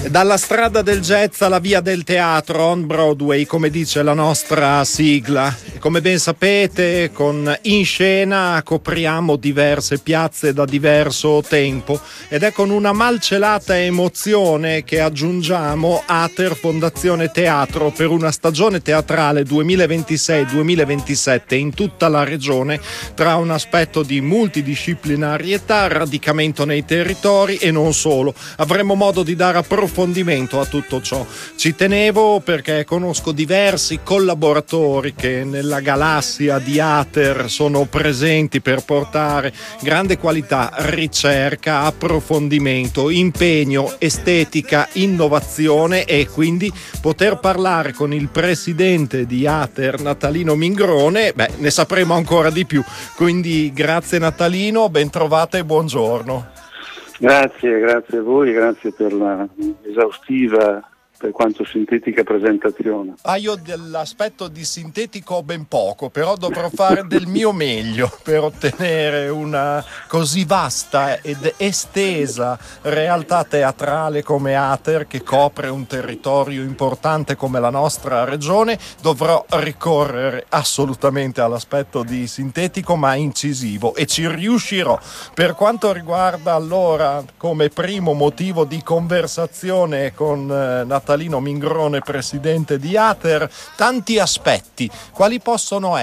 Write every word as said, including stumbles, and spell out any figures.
Dalla strada del jazz alla via del teatro on Broadway, come dice la nostra sigla. Come ben sapete, con In Scena copriamo diverse piazze da diverso tempo ed è con una malcelata emozione che aggiungiamo Ater Fondazione Teatro per una stagione teatrale duemilaventisei duemilaventisette in tutta la regione, tra un aspetto di multidisciplinarietà, radicamento nei territori e non solo. Avremo modo di dare approfondimento a tutto ciò. Ci tenevo perché conosco diversi collaboratori che nella galassia di Ater sono presenti per portare grande qualità, ricerca, approfondimento, impegno, estetica, innovazione e quindi poter parlare con il presidente di Ater, Natalino Mingrone, beh, ne sapremo ancora di più. Quindi grazie Natalino, ben trovata e buongiorno. Grazie, grazie a voi, grazie per la esaustiva, per quanto sintetica presentazione. Ah, io dell'aspetto di sintetico ho ben poco, però dovrò fare del mio meglio per ottenere una così vasta ed estesa realtà teatrale come Ater, che copre un territorio importante come la nostra regione. Dovrò ricorrere assolutamente all'aspetto di sintetico ma incisivo e ci riuscirò. Per quanto riguarda allora come primo motivo di conversazione con eh, Natalino Mingrone, presidente di Ater, tanti aspetti. Quali possono